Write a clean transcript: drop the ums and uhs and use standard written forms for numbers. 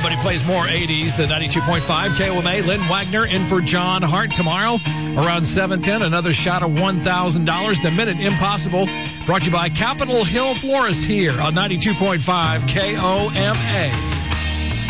Nobody plays more 80s than 92.5 KOMA. Lynn Wagner in for John Hart tomorrow around 7:10. Another shot of $1,000. The Minute Impossible brought to you by Capitol Hill Florist here on 92.5 KOMA.